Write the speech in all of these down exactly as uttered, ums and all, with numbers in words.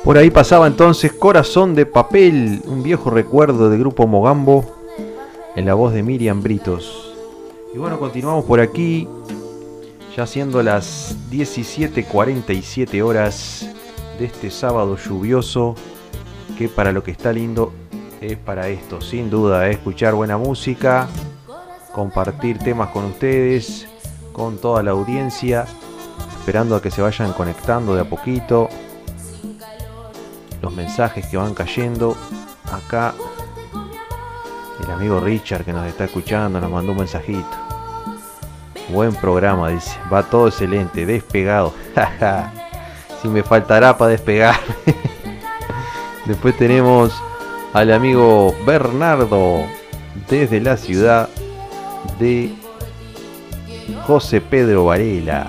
Por ahí pasaba entonces Corazón de Papel, un viejo recuerdo de Grupo Mogambo, en la voz de Miriam Britos. Y bueno, continuamos por aquí, ya siendo las diecisiete cuarenta y siete horas de este sábado lluvioso, que para lo que está lindo es para esto, sin duda, ¿eh? Escuchar buena música, compartir temas con ustedes, con toda la audiencia, esperando a que se vayan conectando de a poquito. Los mensajes que van cayendo acá. El amigo Richard, que nos está escuchando, nos mandó un mensajito. Buen programa, dice. Va todo excelente, despegado. Si me faltará para despegar. Después tenemos al amigo Bernardo desde la ciudad de José Pedro Varela,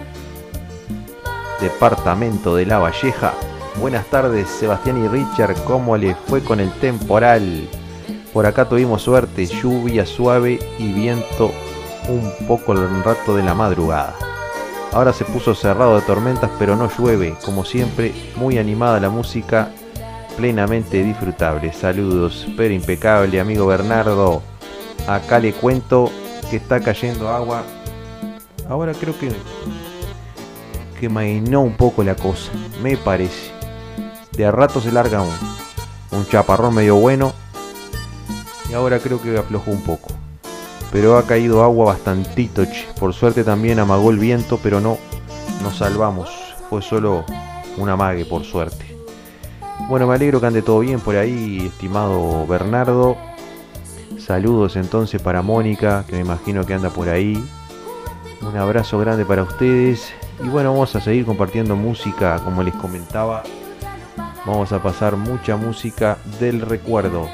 departamento de La Valleja. Buenas tardes, Sebastián y Richard, ¿cómo les fue con el temporal? Por acá tuvimos suerte, lluvia suave y viento un poco el rato de la madrugada. Ahora se puso cerrado de tormentas, pero no llueve, como siempre, muy animada la música, plenamente disfrutable. Saludos, pero impecable, amigo Bernardo. Acá le cuento que está cayendo agua. Ahora creo que que mainó un poco la cosa, me parece. De a rato se larga un, un chaparrón medio bueno. Y ahora creo que aflojó un poco. Pero ha caído agua bastantito, che. Por suerte también amagó el viento, pero no nos salvamos. Fue solo un amague, por suerte. Bueno, me alegro que ande todo bien por ahí, estimado Bernardo. Saludos entonces para Mónica, que me imagino que anda por ahí. Un abrazo grande para ustedes. Y bueno, vamos a seguir compartiendo música, como les comentaba. Vamos a pasar mucha música del recuerdo.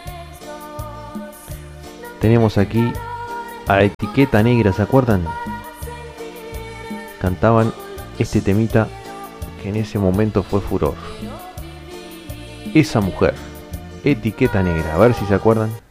Tenemos aquí a Etiqueta Negra, ¿se acuerdan? Cantaban este temita que en ese momento fue furor. Esa mujer, Etiqueta Negra, a ver si se acuerdan.